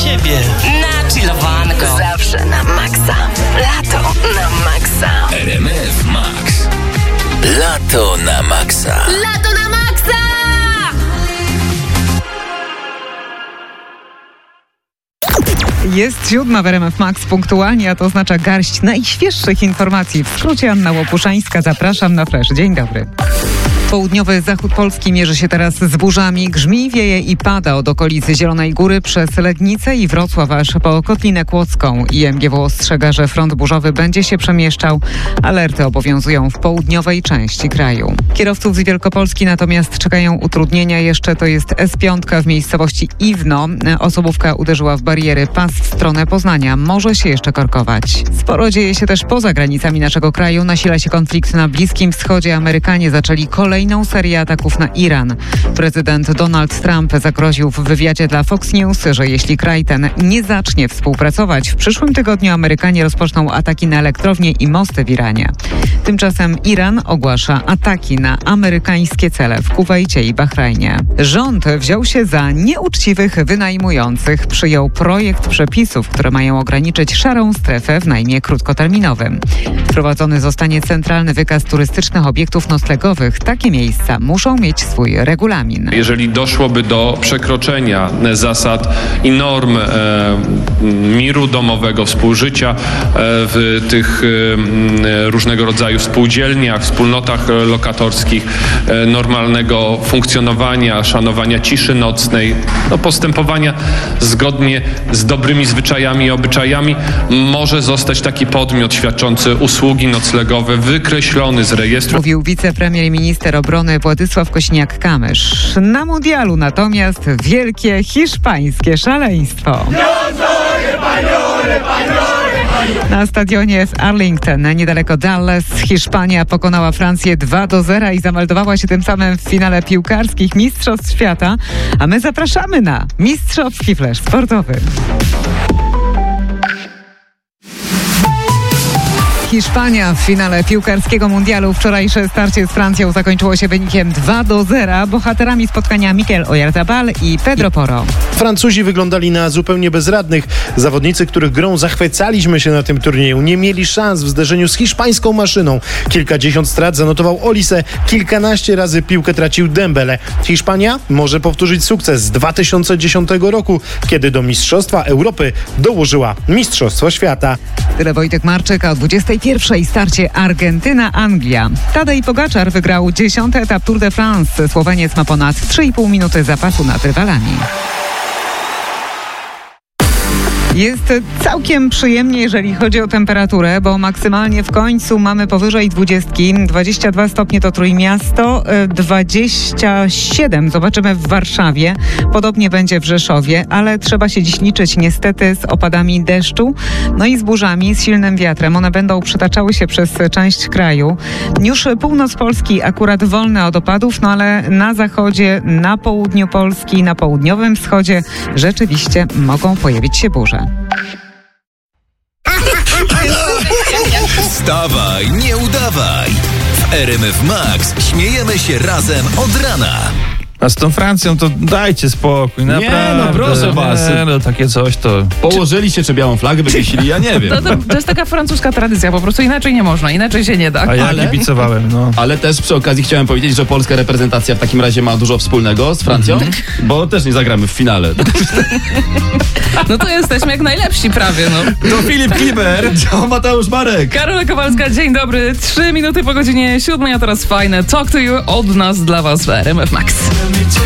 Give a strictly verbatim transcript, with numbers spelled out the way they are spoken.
siebie. Na chillowanko. Zawsze na maksa. Lato na maksa. R M F Max. Lato na maksa. Lato na maksa! Jest siódma w R M F Max punktualnie, a to oznacza garść najświeższych informacji. W skrócie Anna Łopuszańska, zapraszam na Flash. Dzień dobry. Południowy zachód Polski mierzy się teraz z burzami. Grzmi, wieje i pada od okolicy Zielonej Góry przez Legnicę i Wrocław aż po Kotlinę Kłodzką. I M G W ostrzega, że front burzowy będzie się przemieszczał. Alerty obowiązują w południowej części kraju. Kierowców z Wielkopolski natomiast czekają utrudnienia. Jeszcze to jest S pięć w miejscowości Iwno. Osobówka uderzyła w bariery. Pas w stronę Poznania może się jeszcze korkować. Sporo dzieje się też poza granicami naszego kraju. Nasila się konflikt na Bliskim Wschodzie. Amerykanie zaczęli kolejną Kolejną serię ataków na Iran. Prezydent Donald Trump zagroził w wywiadzie dla Fox News, że jeśli kraj ten nie zacznie współpracować, w przyszłym tygodniu Amerykanie rozpoczną ataki na elektrownie i mosty w Iranie. Tymczasem Iran ogłasza ataki na amerykańskie cele w Kuwejcie i Bahrajnie. Rząd wziął się za nieuczciwych wynajmujących. Przyjął projekt przepisów, które mają ograniczyć szarą strefę w najmie krótkoterminowym. Wprowadzony zostanie centralny wykaz turystycznych obiektów noclegowych. Takie miejsca muszą mieć swój regulamin. Jeżeli doszłoby do przekroczenia zasad i norm e, miru domowego, współżycia e, w tych e, różnego rodzaju spółdzielniach, wspólnotach lokatorskich, e, normalnego funkcjonowania, szanowania ciszy nocnej, no, postępowania zgodnie z dobrymi zwyczajami i obyczajami, może zostać taki podmiot świadczący usługi noclegowe wykreślony z rejestru. Mówił wicepremier minister obrony Władysław Kosiniak-Kamysz. Na mundialu natomiast wielkie hiszpańskie szaleństwo. Na stadionie w Arlington, niedaleko Dallas, Hiszpania pokonała Francję dwa do zera i zameldowała się tym samym w finale piłkarskich Mistrzostw Świata, a my zapraszamy na Mistrzowski Flash Sportowy. Hiszpania w finale piłkarskiego mundialu. Wczorajsze starcie z Francją zakończyło się wynikiem dwa do zera. Bohaterami spotkania Mikel Oyarzabal i Pedro Porro. Francuzi wyglądali na zupełnie bezradnych. Zawodnicy, których grą zachwycaliśmy się na tym turnieju, nie mieli szans w zderzeniu z hiszpańską maszyną. Kilkadziesiąt strat zanotował Olise, kilkanaście razy piłkę tracił Dembele. Hiszpania może powtórzyć sukces z dwa tysiące dziesiątego roku, kiedy do Mistrzostwa Europy dołożyła Mistrzostwo Świata. Tyle Wojtek Marczyk, a o dwudziestej pierwszej starcie Argentyna-Anglia. Tadej Pogaczar wygrał dziesiąty etap Tour de France. Słoweniec ma ponad trzy i pół minuty zapasu nad rywalami. Jest całkiem przyjemnie, jeżeli chodzi o temperaturę, bo maksymalnie w końcu mamy powyżej dwudziestki. dwadzieścia dwa stopnie to Trójmiasto, dwadzieścia siedem zobaczymy w Warszawie. Podobnie będzie w Rzeszowie, ale trzeba się dziś liczyć niestety z opadami deszczu, no i z burzami, z silnym wiatrem. One będą przytaczały się przez część kraju. Już północ Polski akurat wolne od opadów, no ale na zachodzie, na południu Polski, na południowym wschodzie rzeczywiście mogą pojawić się burze. Wstawaj, nie udawaj. W R M F Max śmiejemy się razem od rana. A z tą Francją to dajcie spokój, naprawdę. Nie, no proszę was. Nie, no takie coś to... Położyli się, czy białą flagę wywiesili, ja nie wiem. To, to, to jest taka francuska tradycja, po prostu inaczej nie można, inaczej się nie da. A ja Ale- kibicowałem, no. Ale też przy okazji chciałem powiedzieć, że polska reprezentacja w takim razie ma dużo wspólnego z Francją, bo też nie zagramy w finale. No to jesteśmy jak najlepsi prawie, no. To Filip Kliber, to Mateusz Marek. Karola Kowalska, dzień dobry. Trzy minuty po godzinie siódmej, a teraz fajne Talk to You od nas dla was w R M F Max.